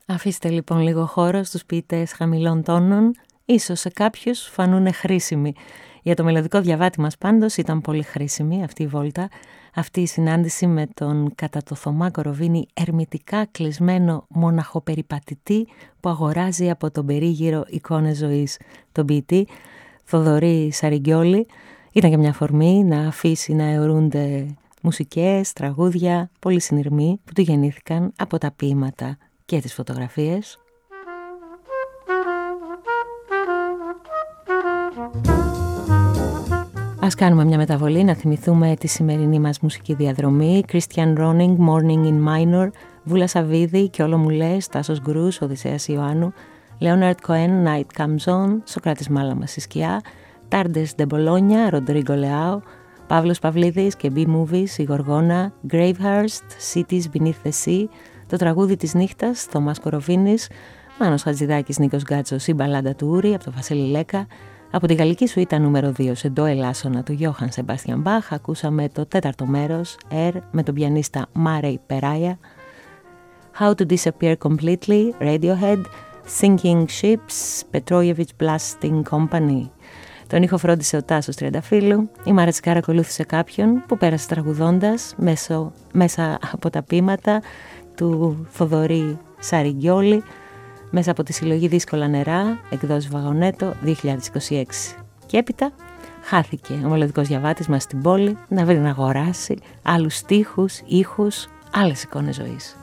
Αφήστε λοιπόν λίγο χώρο στους ποιητές χαμηλών τόνων, ίσως σε κάποιους φανούν χρήσιμοι. Για το μελλοντικό διαβάτη μας πάντως ήταν πολύ χρήσιμη αυτή η βόλτα, αυτή η συνάντηση με τον κατά το Θωμά Κοροβίνη ερμητικά κλεισμένο μοναχοπεριπατητή που αγοράζει από τον περίγυρο εικόνες ζωής τον ποιητή Θοδωρή Σαριγκιόλη. Ήταν και μια αφορμή να αφήσει να αιωρούνται μουσικές, τραγούδια, πολλοί συνειρμοί που του γεννήθηκαν από τα ποίηματα και τις φωτογραφίες. Ας κάνουμε μια μεταβολή να θυμηθούμε τη σημερινή μας μουσική διαδρομή. Christian Ronning, Morning in Minor, Βούλα Σαββίδη και όλο μου λες, Τάσος Γκρούς, Οδυσσέας Ιωάννου, Leonard Cohen, Night Comes On, Σοκράτης Μάλαμα στη σκιά, Tardes de Bologna, Rodrigo Leao, Παύλος Παυλίδης και B-Movies, η Γοργόνα, Gravehurst, Cities Beneath the Sea, το τραγούδι της νύχτας, Θωμάς Κοροβίνης, Μάνος Χατζηδάκης, Νίκος Γκάτσος, η μπαλάντα του Ούρη από το Βασίλη Λέκα. Από τη γαλλική σουίτα νούμερο 2 σε ντο ελάσσονα του Γιώχαν Σεμπάστιαν Μπαχ ακούσαμε το τέταρτο μέρος, Air, με τον πιανίστα Μάρεϊ Περάια. How to Disappear Completely, Radiohead, Sinking Ships, Petrojevic Blasting Company. Τον ήχο φρόντισε ο Τάσος Τριανταφύλου. Η Μάρα Τσικάρα ακολούθησε κάποιον που πέρασε τραγουδώντας μέσα από τα ποίηματα του Θοδωρή Σαριγκιόλη, μέσα από τη συλλογή Δύσκολα Νερά, εκδόσεις Βαγονέτο 2026. Και έπειτα χάθηκε ο μελλοντικός διαβάτης μας στην πόλη να βρει να αγοράσει άλλους στίχους, ήχους, άλλες εικόνες ζωής.